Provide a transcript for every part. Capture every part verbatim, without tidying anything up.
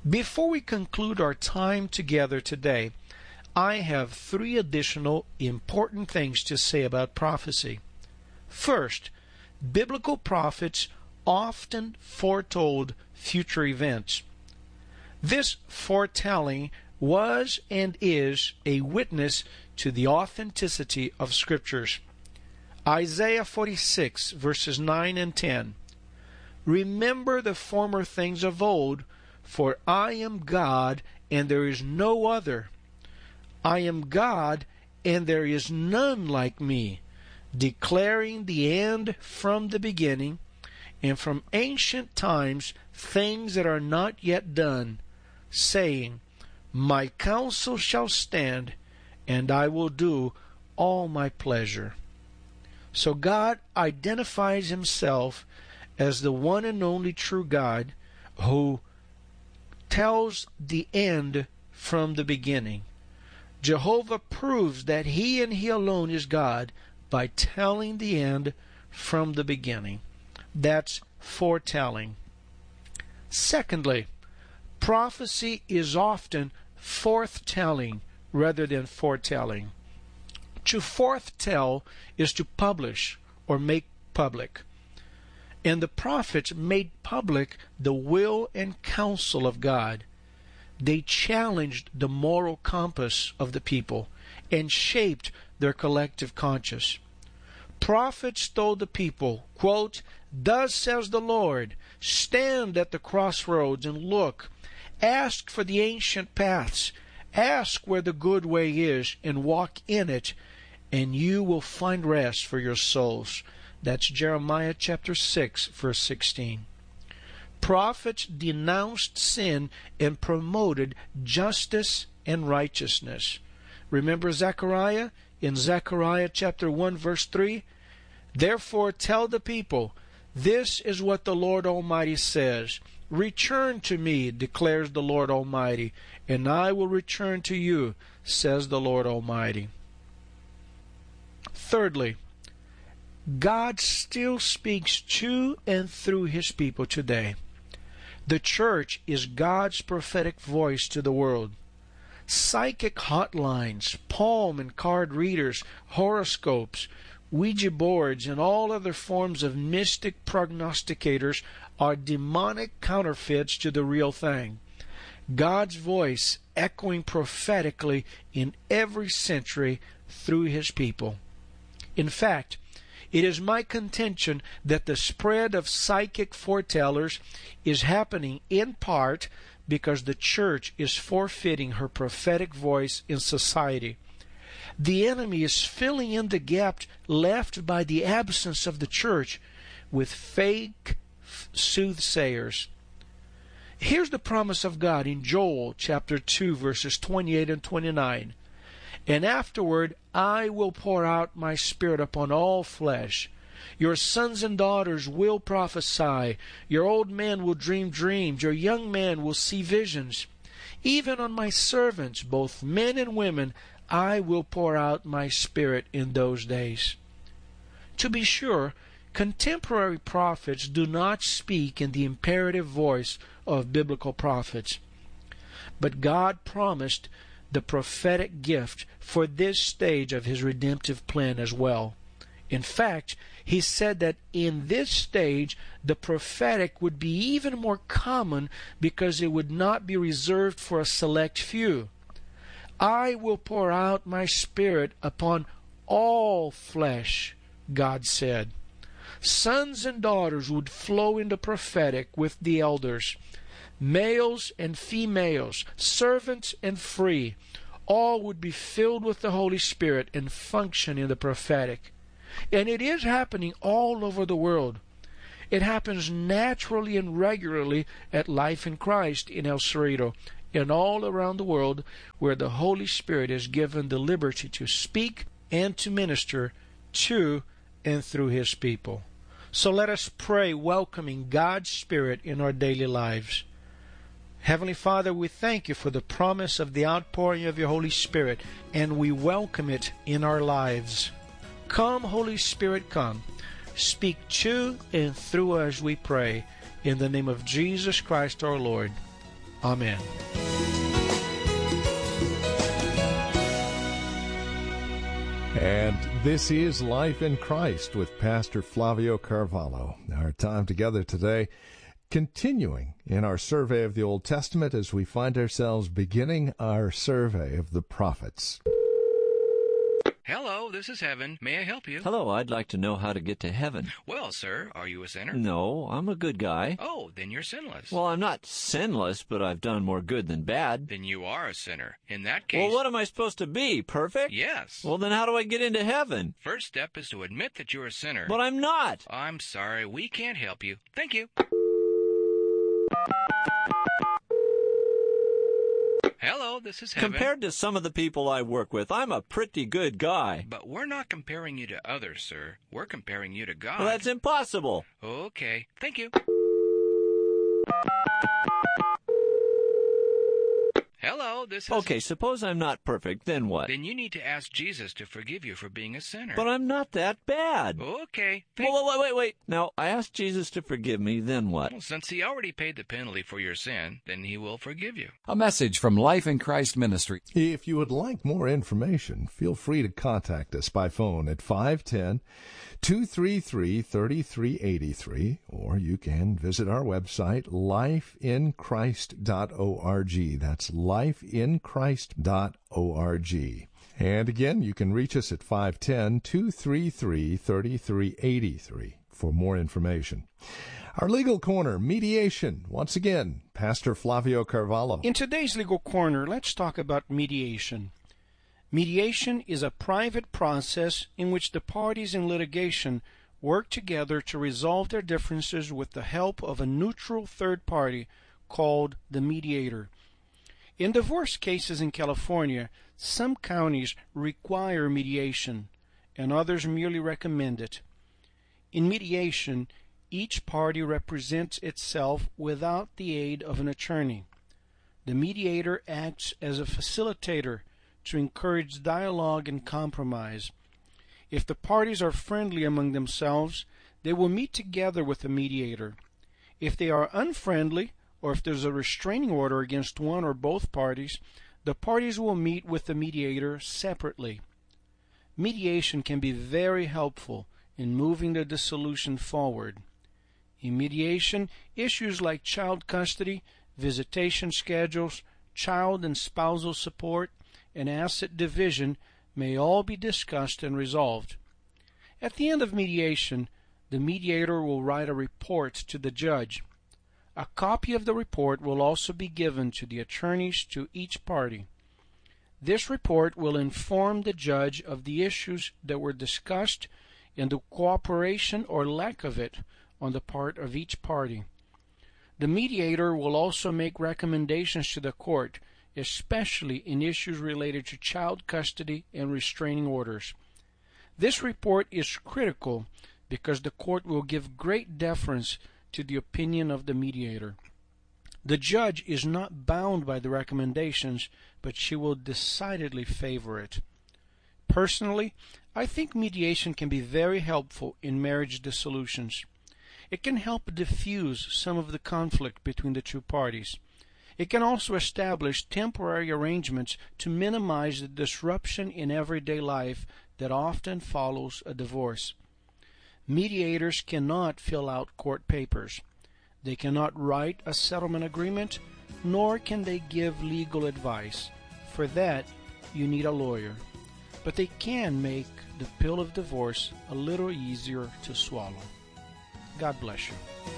Before we conclude our time together today, I have three additional important things to say about prophecy. First, biblical prophets often foretold future events. This foretelling was and is a witness to the authenticity of Scriptures. Isaiah forty-six, verses nine and ten. Remember the former things of old, for I am God, and there is no other. I am God, and there is none like me, declaring the end from the beginning, and from ancient times things that are not yet done, saying, My counsel shall stand, and I will do all my pleasure. So God identifies himself as the one and only true God who tells the end from the beginning. Jehovah proves that he and he alone is God by telling the end from the beginning. That's foretelling. Secondly, prophecy is often forthtelling rather than foretelling. To forthtell is to publish or make public. And the prophets made public the will and counsel of God. They challenged the moral compass of the people and shaped their collective conscience. Prophets told the people, quote, Thus says the Lord, stand at the crossroads and look. Ask for the ancient paths. Ask where the good way is and walk in it, and you will find rest for your souls. That's Jeremiah chapter six, verse sixteen. Prophets denounced sin and promoted justice and righteousness. Remember Zechariah? In Zechariah chapter one, verse three? Therefore tell the people, this is what the Lord Almighty says. Return to me, declares the Lord Almighty, and I will return to you, says the Lord Almighty. Thirdly, God still speaks to and through his people today. The church is God's prophetic voice to the world. Psychic hotlines, palm and card readers, horoscopes, Ouija boards, and all other forms of mystic prognosticators are demonic counterfeits to the real thing. God's voice echoing prophetically in every century through his people. In fact, it is my contention that the spread of psychic foretellers is happening in part because the church is forfeiting her prophetic voice in society. The enemy is filling in the gap left by the absence of the church with fake soothsayers. Here's the promise of God in Joel chapter two, verses twenty-eight and twenty-nine. And afterward I will pour out my Spirit upon all flesh. Your sons and daughters will prophesy. Your old men will dream dreams. Your young men will see visions. Even on my servants, both men and women, I will pour out my Spirit in those days. To be sure, contemporary prophets do not speak in the imperative voice of biblical prophets. But God promised the prophetic gift for this stage of his redemptive plan as well. In fact, he said that in this stage the prophetic would be even more common because it would not be reserved for a select few. I will pour out my Spirit upon all flesh, God said. Sons and daughters would flow in the prophetic with the elders. Males and females, servants and free, all would be filled with the Holy Spirit and function in the prophetic. And it is happening all over the world. It happens naturally and regularly at Life in Christ in El Cerrito and all around the world where the Holy Spirit is given the liberty to speak and to minister to and through his people. So let us pray, welcoming God's Spirit in our daily lives. Heavenly Father, we thank you for the promise of the outpouring of your Holy Spirit, and we welcome it in our lives. Come, Holy Spirit, come. Speak to and through us, we pray, in the name of Jesus Christ our Lord. Amen. And this is Life in Christ with Pastor Flavio Carvalho. Our time together today, continuing in our survey of the Old Testament as we find ourselves beginning our survey of the prophets. Hello, this is Heaven. May I help you? Hello, I'd like to know how to get to heaven. Well, sir, are you a sinner? No, I'm a good guy. Oh, then you're sinless. Well, I'm not sinless, but I've done more good than bad. Then you are a sinner. In that case... Well, what am I supposed to be? Perfect? Yes. Well, then how do I get into heaven? First step is to admit that you're a sinner. But I'm not. I'm sorry, we can't help you. Thank you. Hello, this is Heaven. Compared to some of the people I work with, I'm a pretty good guy. But we're not comparing you to others, sir. We're comparing you to God. Well, that's impossible. Okay, thank you. Hello, this is... Okay, suppose I'm not perfect, then what? Then you need to ask Jesus to forgive you for being a sinner. But I'm not that bad. Okay. Thank... Wait, wait, wait, wait. Now, I asked Jesus to forgive me, then what? Well, since he already paid the penalty for your sin, then he will forgive you. A message from Life in Christ Ministry. If you would like more information, feel free to contact us by phone at five one zero, two three three, three three eight three, or you can visit our website, life in christ dot org. That's life in christ dot org. And again, you can reach us at five one zero, two three three, three three eight three for more information. Our Legal Corner, mediation. Once again, Pastor Flavio Carvalho. In today's Legal Corner, let's talk about mediation. Mediation is a private process in which the parties in litigation work together to resolve their differences with the help of a neutral third party called the mediator. In divorce cases in California, some counties require mediation, and others merely recommend it. In mediation, each party represents itself without the aid of an attorney. The mediator acts as a facilitator to encourage dialogue and compromise. If the parties are friendly among themselves, they will meet together with the mediator. If they are unfriendly, or if there's a restraining order against one or both parties, the parties will meet with the mediator separately. Mediation can be very helpful in moving the dissolution forward. In mediation, issues like child custody, visitation schedules, child and spousal support, and asset division may all be discussed and resolved. At the end of mediation, the mediator will write a report to the judge. A copy of the report will also be given to the attorneys to each party. This report will inform the judge of the issues that were discussed and the cooperation or lack of it on the part of each party. The mediator will also make recommendations to the court, especially in issues related to child custody and restraining orders. This report is critical because the court will give great deference to the opinion of the mediator. The judge is not bound by the recommendations, but she will decidedly favor it. Personally, I think mediation can be very helpful in marriage dissolutions. It can help diffuse some of the conflict between the two parties. It can also establish temporary arrangements to minimize the disruption in everyday life that often follows a divorce. Mediators cannot fill out court papers. They cannot write a settlement agreement, nor can they give legal advice. For that, you need a lawyer. But they can make the pill of divorce a little easier to swallow. God bless you.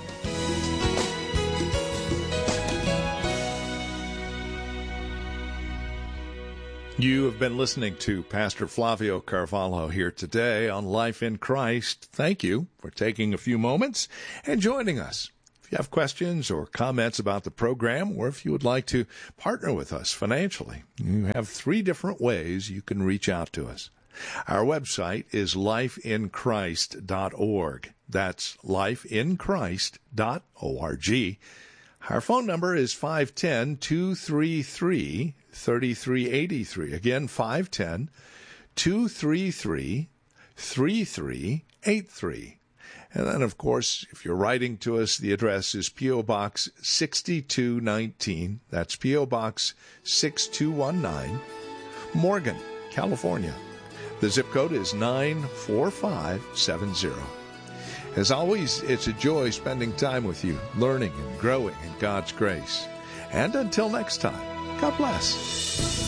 You have been listening to Pastor Flavio Carvalho here today on Life in Christ. Thank you for taking a few moments and joining us. If you have questions or comments about the program, or if you would like to partner with us financially, you have three different ways you can reach out to us. Our website is life in christ dot org. That's life in christ dot org. Our phone number is five one zero, two three three, three three eight three. Again, five one zero, two three three, three three eight three. And then, of course, if you're writing to us, the address is P O. Box sixty-two nineteen. That's P O. Box six two one nine, Morgan, California. The zip code is nine four five seven zero. As always, it's a joy spending time with you, learning and growing in God's grace. And until next time, God bless.